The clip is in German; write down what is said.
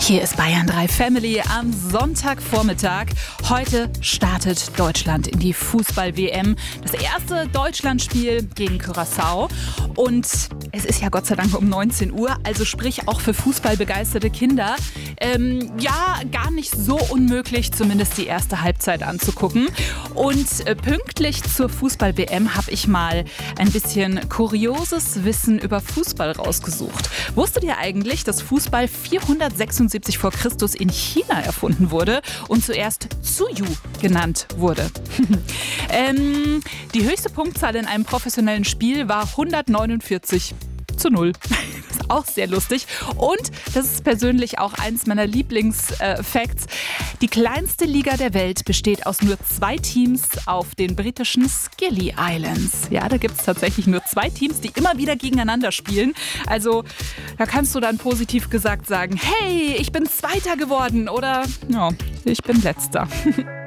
Hier ist Bayern 3 Family am Sonntagvormittag. Heute startet Deutschland in die Fußball-WM. Das erste Deutschlandspiel gegen Curaçao. Und es ist ja Gott sei Dank um 19 Uhr, also sprich auch für fußballbegeisterte Kinder. Gar nicht so unmöglich, zumindest die erste Halbzeit anzugucken. Und pünktlich zur Fußball-WM habe ich mal ein bisschen kurioses Wissen über Fußball rausgesucht. Wusstet ihr eigentlich, dass Fußball 476 vor Christus in China erfunden wurde und zuerst Tsuyu genannt wurde? Die höchste Punktzahl in einem professionellen Spiel war 149:0. Das ist auch sehr lustig. Und das ist persönlich auch eins meiner Lieblingsfacts. Die kleinste Liga der Welt besteht aus nur 2 Teams auf den britischen Scilly Islands. Ja, da gibt es tatsächlich nur 2 Teams, die immer wieder gegeneinander spielen. Also da kannst du dann positiv gesagt sagen, hey, ich bin Zweiter geworden oder ja, ich bin Letzter.